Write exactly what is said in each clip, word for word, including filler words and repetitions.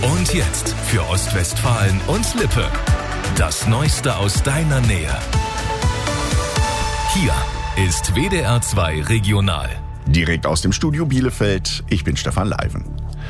Und jetzt für Ostwestfalen und Lippe. Das Neueste aus deiner Nähe. Hier ist W D R zwei Regional. Direkt aus dem Studio Bielefeld, ich bin Stefan Leiven.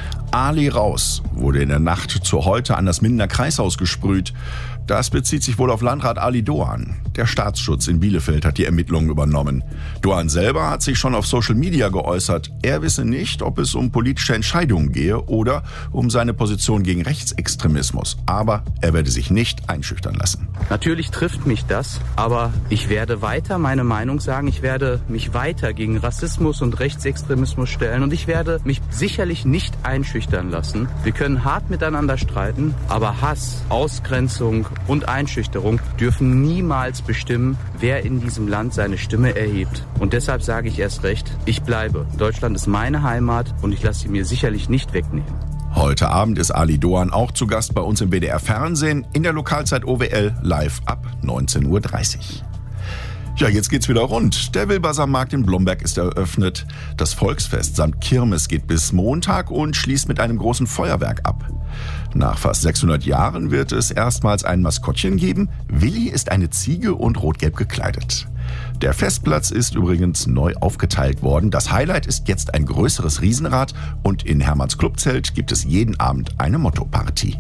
Ali raus wurde in der Nacht zur Heute an das Mindener Kreishaus gesprüht. Das bezieht sich wohl auf Landrat Ali Doan. Der Staatsschutz in Bielefeld hat die Ermittlungen übernommen. Doan selber hat sich schon auf Social Media geäußert. Er wisse nicht, ob es um politische Entscheidungen gehe oder um seine Position gegen Rechtsextremismus. Aber er werde sich nicht einschüchtern lassen. Natürlich trifft mich das, aber ich werde weiter meine Meinung sagen. Ich werde mich weiter gegen Rassismus und Rechtsextremismus stellen und ich werde mich sicherlich nicht einschüchtern lassen. Wir können hart miteinander streiten, aber Hass, Ausgrenzung und Einschüchterung dürfen niemals bestimmen, wer in diesem Land seine Stimme erhebt. Und deshalb sage ich erst recht, ich bleibe. Deutschland ist meine Heimat und ich lasse sie mir sicherlich nicht wegnehmen. Heute Abend ist Ali Doan auch zu Gast bei uns im W D R Fernsehen in der Lokalzeit O W L live ab neunzehn Uhr dreißig. Ja, jetzt geht's wieder rund. Der Wilbaser-Markt in Blomberg ist eröffnet. Das Volksfest samt Kirmes geht bis Montag und schließt mit einem großen Feuerwerk ab. Nach fast sechshundert Jahren wird es erstmals ein Maskottchen geben. Willi ist eine Ziege und rot-gelb gekleidet. Der Festplatz ist übrigens neu aufgeteilt worden. Das Highlight ist jetzt ein größeres Riesenrad und in Hermanns Clubzelt gibt es jeden Abend eine Motto-Party.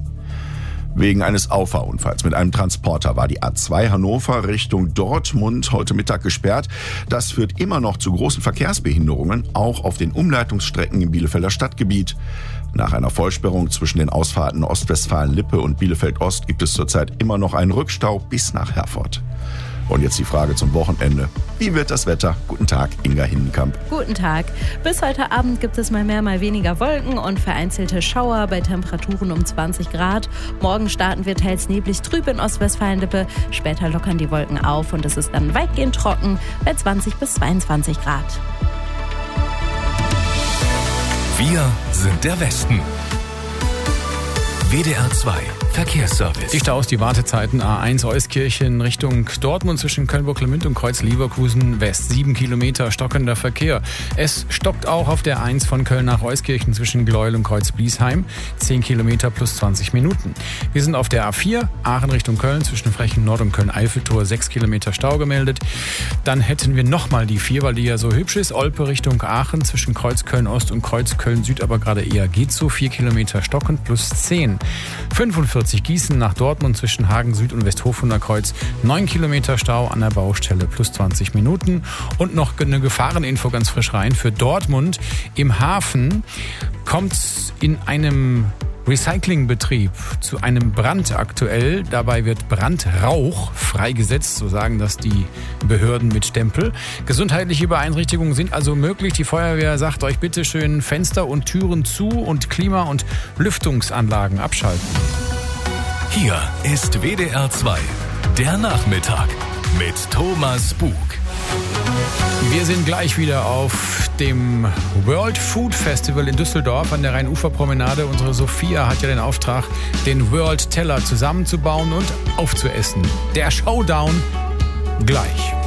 Wegen eines Auffahrunfalls mit einem Transporter war die A zwei Hannover Richtung Dortmund heute Mittag gesperrt. Das führt immer noch zu großen Verkehrsbehinderungen, auch auf den Umleitungsstrecken im Bielefelder Stadtgebiet. Nach einer Vollsperrung zwischen den Ausfahrten Ostwestfalen-Lippe und Bielefeld-Ost gibt es zurzeit immer noch einen Rückstau bis nach Herford. Und jetzt die Frage zum Wochenende. Wie wird das Wetter? Guten Tag, Inga Hindenkamp. Guten Tag. Bis heute Abend gibt es mal mehr, mal weniger Wolken und vereinzelte Schauer bei Temperaturen um zwanzig Grad. Morgen starten wir teils neblig trüb in Ostwestfalen-Lippe. Später lockern die Wolken auf und es ist dann weitgehend trocken bei zwanzig bis zweiundzwanzig Grad. Wir sind der Westen. W D R zwei Verkehrsservice. Die Staus, die Wartezeiten A eins Euskirchen Richtung Dortmund zwischen Köln-Burglemünd und Kreuz-Leverkusen West. Sieben Kilometer stockender Verkehr. Es stockt auch auf der eins von Köln nach Euskirchen zwischen Gleuel und Kreuz-Bliesheim. Zehn Kilometer plus zwanzig Minuten. Wir sind auf der A vier Aachen Richtung Köln zwischen Frechen Nord und Köln-Eiffeltor. Sechs Kilometer Stau gemeldet. Dann hätten wir nochmal die vier, weil die ja so hübsch ist. Olpe Richtung Aachen zwischen Kreuz-Köln-Ost und Kreuz-Köln-Süd, aber gerade eher geht so. Vier Kilometer stockend plus zehn. fünfundvierzig Gießen nach Dortmund zwischen Hagen Süd und Westhofuner Kreuz. neun Kilometer Stau an der Baustelle plus zwanzig Minuten. Und noch eine Gefahreninfo ganz frisch rein. Für Dortmund im Hafen kommt in einem Recyclingbetrieb zu einem Brand aktuell. Dabei wird Brandrauch freigesetzt, so sagen das die Behörden mit Stempel. Gesundheitliche Beeinträchtigungen sind also möglich. Die Feuerwehr sagt euch bitte schön Fenster und Türen zu und Klima- und Lüftungsanlagen abschalten. Hier ist W D R zwei, der Nachmittag mit Thomas Bug. Wir sind gleich wieder auf dem World Food Festival in Düsseldorf an der Rheinuferpromenade. Unsere Sophia hat ja den Auftrag, den World Teller zusammenzubauen und aufzuessen. Der Showdown gleich.